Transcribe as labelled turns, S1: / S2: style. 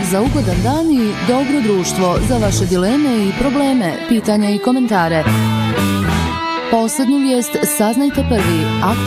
S1: za ugodan dan i dobro društvo, za vaše dileme i probleme, pitanja i komentare. Poslednju vijest saznajte prvi.